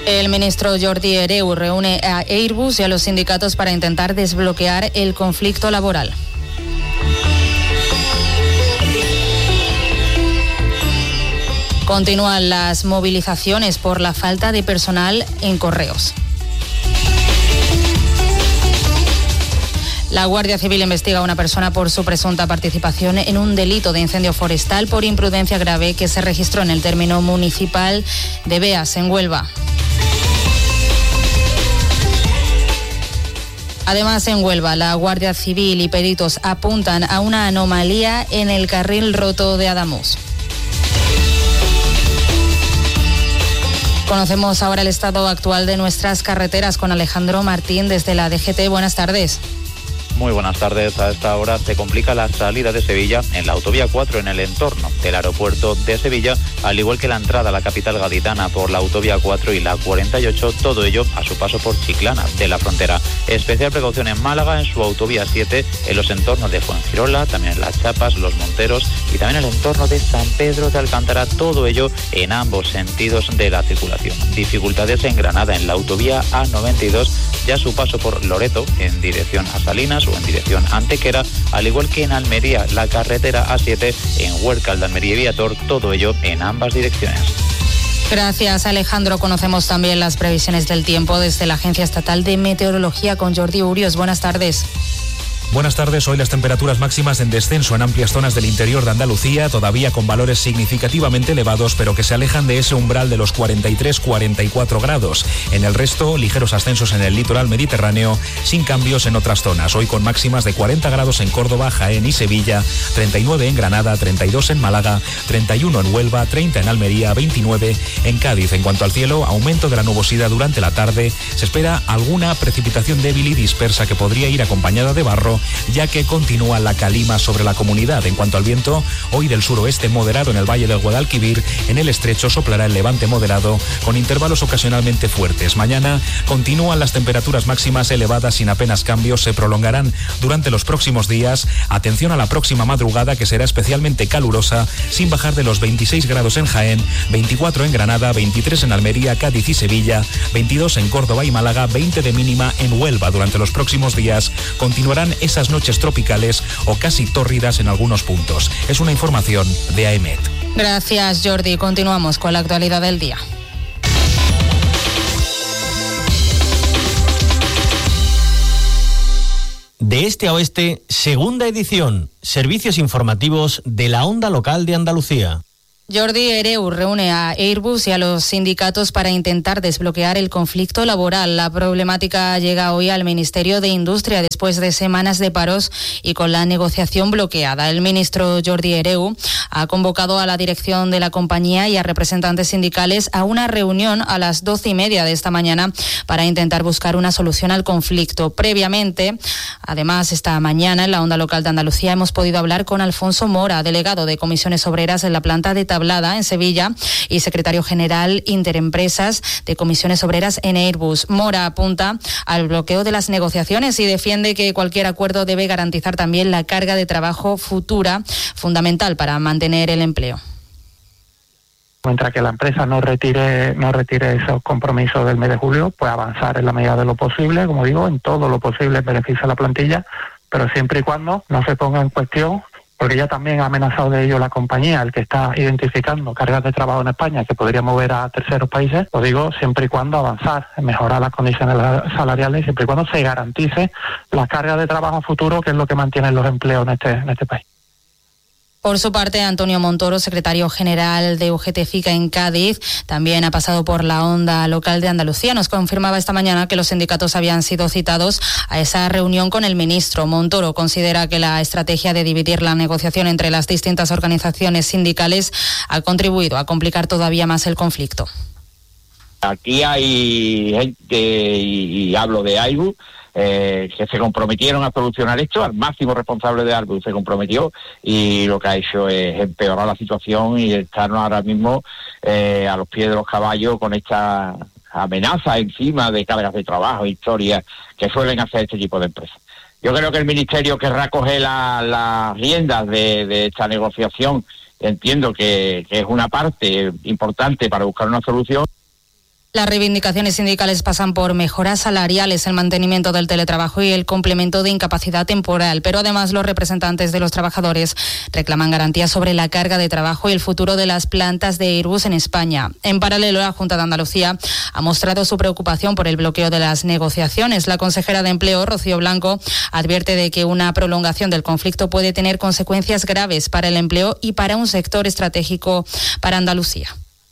El ministro Jordi Hereu reúne a Airbus y a los sindicatos para intentar desbloquear el conflicto laboral. Continúan las movilizaciones por la falta de personal en Correos. La Guardia Civil investiga a una persona por su presunta participación en un delito de incendio forestal por imprudencia grave que se registró en el término municipal de Beas, en Huelva. Además, en Huelva, la Guardia Civil y peritos apuntan a una anomalía en el carril roto de Adamuz. Conocemos ahora el estado actual de nuestras carreteras con Alejandro Martín desde la DGT. Buenas tardes. Muy buenas tardes. A esta hora se complica la salida de Sevilla en la autovía 4 en el entorno del aeropuerto de Sevilla, al igual que la entrada a la capital gaditana por la autovía 4 y la 48, todo ello a su paso por Chiclana de la Frontera. Especial precaución en Málaga, en su autovía 7, en los entornos de Fuengirola, también en Las Chapas, Los Monteros y también el entorno de San Pedro de Alcántara, todo ello en ambos sentidos de la circulación. Dificultades en Granada, en la autovía A92, ya a su paso por Loreto, en dirección a Salinas o en dirección a Antequera, al igual que en Almería, la carretera A7 en Huércal de Almería y Viator, todo ello en ambas direcciones. Gracias, Alejandro. Conocemos también las previsiones del tiempo desde la Agencia Estatal de Meteorología con Jordi Urios. Buenas tardes. Buenas tardes. Hoy las temperaturas máximas en descenso en amplias zonas del interior de Andalucía, todavía con valores significativamente elevados, pero que se alejan de ese umbral de los 43-44 grados. En el resto, ligeros ascensos en el litoral mediterráneo, sin cambios en otras zonas. Hoy con máximas de 40 grados en Córdoba, Jaén y Sevilla, 39 en Granada, 32 en Málaga, 31 en Huelva, 30 en Almería, 29 en Cádiz. En cuanto al cielo, aumento de la nubosidad durante la tarde. Se espera alguna precipitación débil y dispersa que podría ir acompañada de barro, ya que continúa la calima sobre la comunidad. En cuanto al viento, hoy del suroeste moderado en el Valle del Guadalquivir, en el estrecho soplará el levante moderado con intervalos ocasionalmente fuertes. Mañana continúan las temperaturas máximas elevadas sin apenas cambios, se prolongarán durante los próximos días. Atención a la próxima madrugada, que será especialmente calurosa, sin bajar de los 26 grados en Jaén, 24 en Granada, 23 en Almería, Cádiz y Sevilla, 22 en Córdoba y Málaga, 20 de mínima en Huelva. Durante los próximos días continuarán esas noches tropicales o casi tórridas en algunos puntos. Es una información de AEMET. Gracias, Jordi. Continuamos con la actualidad del día. De este a oeste, segunda edición. Servicios informativos de la onda local de Andalucía. Jordi Hereu reúne a Airbus y a los sindicatos para intentar desbloquear el conflicto laboral. La problemática llega hoy al Ministerio de Industria después de semanas de paros y con la negociación bloqueada. El ministro Jordi Hereu ha convocado a la dirección de la compañía y a representantes sindicales a una reunión a las 12:30 de esta mañana para intentar buscar una solución al conflicto. Previamente, además, esta mañana en la onda local de Andalucía hemos podido hablar con Alfonso Mora, delegado de Comisiones Obreras en la planta de Tablada, en Sevilla, y secretario general Interempresas de Comisiones Obreras en Airbus. Mora apunta al bloqueo de las negociaciones y defiende que cualquier acuerdo debe garantizar también la carga de trabajo futura, fundamental para mantener el empleo. Mientras que la empresa no retire esos compromisos del mes de julio, pues avanzar en la medida de lo posible, como digo, en todo lo posible en beneficio de la plantilla, pero siempre y cuando no se ponga en cuestión, porque ya también ha amenazado de ello la compañía, el que está identificando cargas de trabajo en España que podría mover a terceros países, lo digo, siempre y cuando avanzar en mejorar las condiciones salariales, siempre y cuando se garantice la carga de trabajo futuro, que es lo que mantiene los empleos en este país. Por su parte, Antonio Montoro, secretario general de UGT-FICA en Cádiz, también ha pasado por la onda local de Andalucía. Nos confirmaba esta mañana que los sindicatos habían sido citados a esa reunión con el ministro. Montoro considera que la estrategia de dividir la negociación entre las distintas organizaciones sindicales ha contribuido a complicar todavía más el conflicto. Aquí hay gente, y hablo de Airbus, que se comprometieron a solucionar esto. Al máximo responsable de Airbus se comprometió y lo que ha hecho es empeorar la situación y estarnos ahora mismo a los pies de los caballos con esta amenaza encima de cargas de trabajo, historias que suelen hacer este tipo de empresas. Yo creo que el Ministerio querrá coger las riendas de esta negociación. Entiendo que es una parte importante para buscar una solución. Las reivindicaciones sindicales pasan por mejoras salariales, el mantenimiento del teletrabajo y el complemento de incapacidad temporal, pero además los representantes de los trabajadores reclaman garantías sobre la carga de trabajo y el futuro de las plantas de Airbus en España. En paralelo, la Junta de Andalucía ha mostrado su preocupación por el bloqueo de las negociaciones. La consejera de Empleo, Rocío Blanco, advierte de que una prolongación del conflicto puede tener consecuencias graves para el empleo y para un sector estratégico para Andalucía.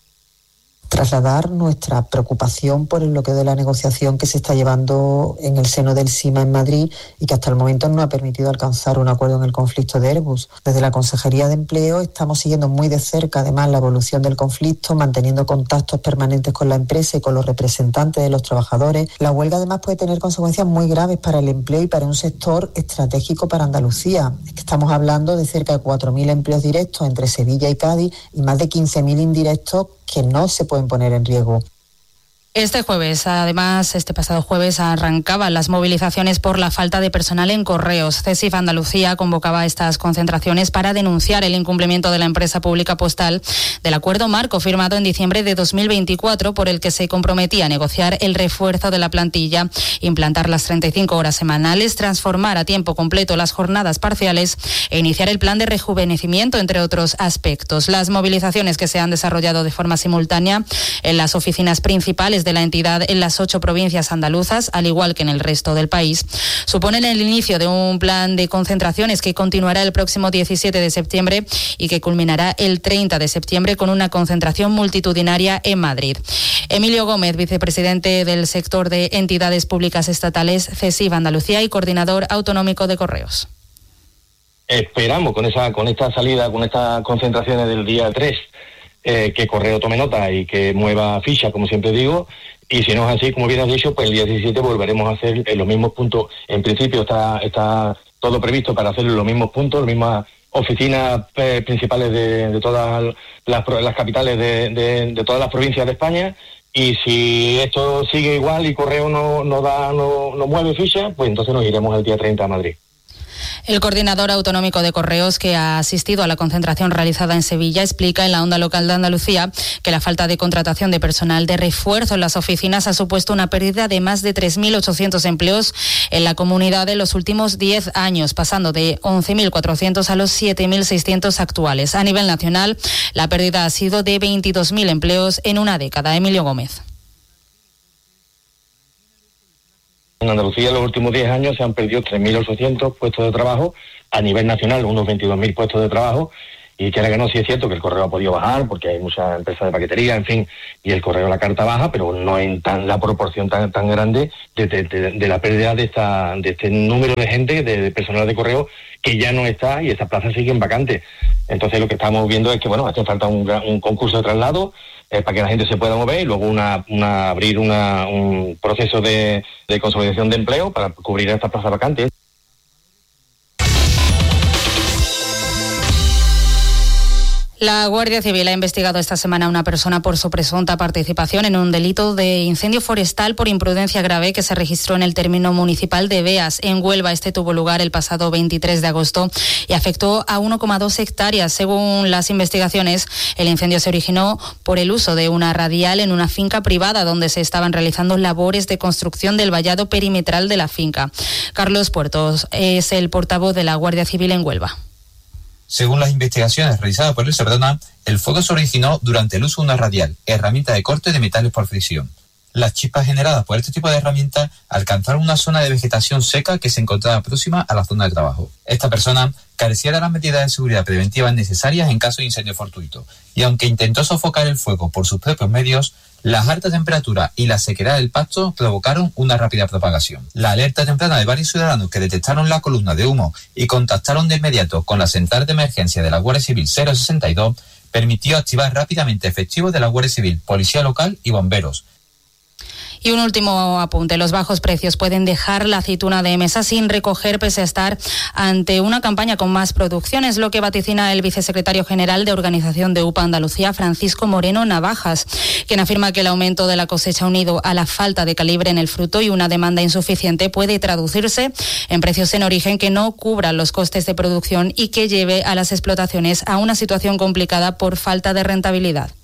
Trasladar nuestra preocupación por el bloqueo de la negociación que se está llevando en el seno del SIMA en Madrid y que hasta el momento no ha permitido alcanzar un acuerdo en el conflicto de Airbus. Desde la Consejería de Empleo estamos siguiendo muy de cerca además la evolución del conflicto, manteniendo contactos permanentes con la empresa y con los representantes de los trabajadores. La huelga además puede tener consecuencias muy graves para el empleo y para un sector estratégico para Andalucía. Es que estamos hablando de cerca de 4.000 empleos directos entre Sevilla y Cádiz y más de 15.000 indirectos que no se pueden poner en riesgo. Este pasado jueves, arrancaban las movilizaciones por la falta de personal en Correos. CESIF Andalucía convocaba estas concentraciones para denunciar el incumplimiento de la empresa pública postal del acuerdo marco firmado en diciembre de 2024 por el que se comprometía a negociar el refuerzo de la plantilla, implantar las 35 horas semanales, transformar a tiempo completo las jornadas parciales e iniciar el plan de rejuvenecimiento, entre otros aspectos. Las movilizaciones que se han desarrollado de forma simultánea en las oficinas principales de la entidad en las 8 provincias andaluzas, al igual que en el resto del país, suponen el inicio de un plan de concentraciones que continuará el próximo 17 de septiembre y que culminará el 30 de septiembre con una concentración multitudinaria en Madrid. Emilio Gómez, vicepresidente del sector de entidades públicas estatales CESIF Andalucía y coordinador autonómico de Correos. Esperamos con esta salida, con estas concentraciones del día 3, que Correo tome nota y que mueva ficha, como siempre digo, y si no es así, como bien has dicho, pues el día 17 volveremos a hacer los mismos puntos. En principio está todo previsto para hacer los mismos puntos, las mismas oficinas principales de todas las capitales de todas las provincias de España, y si esto sigue igual y Correo no mueve ficha, pues entonces nos iremos el día 30 a Madrid. El coordinador autonómico de Correos, que ha asistido a la concentración realizada en Sevilla, explica en la Onda Local de Andalucía que la falta de contratación de personal de refuerzo en las oficinas ha supuesto una pérdida de más de 3.800 empleos en la comunidad en los últimos 10 años, pasando de 11.400 a los 7.600 actuales. A nivel nacional, la pérdida ha sido de 22.000 empleos en una década. Emilio Gómez. En Andalucía en los últimos 10 años se han perdido 3.800 puestos de trabajo, a nivel nacional unos 22.000 puestos de trabajo, y quiera que no, sí es cierto que el correo ha podido bajar porque hay muchas empresas de paquetería, en fin, y el correo, la carta baja, pero no en la proporción tan grande de la pérdida de este número de gente, de personal de correo que ya no está, y esas plazas siguen vacantes. Entonces lo que estamos viendo es que, hace falta un concurso de traslado para que la gente se pueda mover, y luego abrir un proceso de consolidación de empleo para cubrir estas plazas vacantes. La Guardia Civil ha investigado esta semana a una persona por su presunta participación en un delito de incendio forestal por imprudencia grave que se registró en el término municipal de Beas, en Huelva. Este tuvo lugar el pasado 23 de agosto y afectó a 1,2 hectáreas. Según las investigaciones, el incendio se originó por el uso de una radial en una finca privada donde se estaban realizando labores de construcción del vallado perimetral de la finca. Carlos Puertos es el portavoz de la Guardia Civil en Huelva. Según las investigaciones realizadas por el Serdona, el fuego se originó durante el uso de una radial, herramienta de corte de metales por fricción. Las chispas generadas por este tipo de herramientas alcanzaron una zona de vegetación seca que se encontraba próxima a la zona de trabajo. Esta persona carecía de las medidas de seguridad preventivas necesarias en caso de incendio fortuito, y aunque intentó sofocar el fuego por sus propios medios, las altas temperaturas y la sequedad del pasto provocaron una rápida propagación. La alerta temprana de varios ciudadanos que detectaron la columna de humo y contactaron de inmediato con la central de emergencia de la Guardia Civil 062 permitió activar rápidamente efectivos de la Guardia Civil, Policía Local y bomberos. Y un último apunte, los bajos precios pueden dejar la aceituna de mesa sin recoger pese a estar ante una campaña con más producción, es lo que vaticina el vicesecretario general de Organización de UPA Andalucía, Francisco Moreno Navajas, quien afirma que el aumento de la cosecha unido a la falta de calibre en el fruto y una demanda insuficiente puede traducirse en precios en origen que no cubran los costes de producción y que lleve a las explotaciones a una situación complicada por falta de rentabilidad.